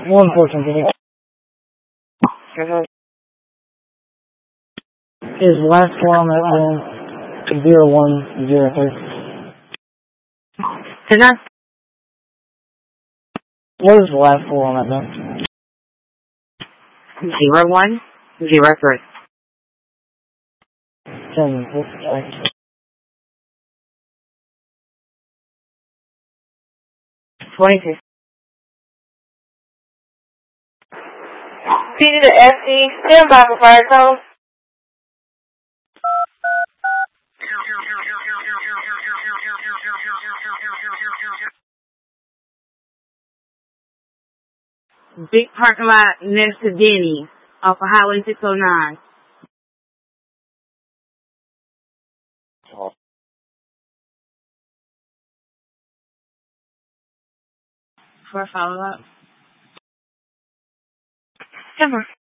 One person, please. His last four on that room, 0103. What is the last four on that note? 0103. 22. PD to FD, stand by for fire code. Big parking lot next to Denny's off of Highway 609. For a follow-up. Simmer.